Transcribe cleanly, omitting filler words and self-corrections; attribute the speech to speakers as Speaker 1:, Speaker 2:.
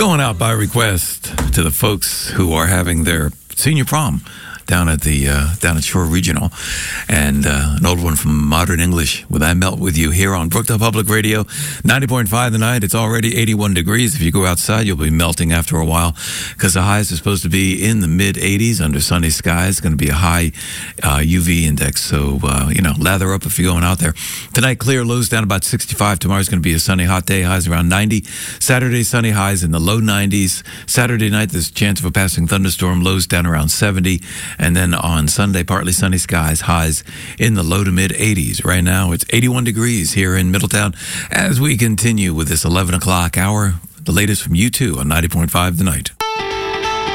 Speaker 1: Going out by request to the folks who are having their senior prom down at Shore Regional, and an old one from Modern English with I Melt With You here on Brookdale Public Radio, 90.5 the night. It's already 81 degrees. If you go outside, you'll be melting after a while because the highs are supposed to be in the mid-80s under sunny skies. It's going to be a high UV index, so, lather up if you're going out there. Tonight, clear, lows down about 65. Tomorrow's going to be a sunny, hot day, highs around 90. Saturday, sunny, highs in the low 90s. Saturday night, there's a chance of a passing thunderstorm, lows down around 70. And then on Sunday, partly sunny skies, highs in the low to mid 80s. Right now, it's 81 degrees here in Middletown as we continue with this 11 o'clock hour. The latest from U2 on 90.5 The Night.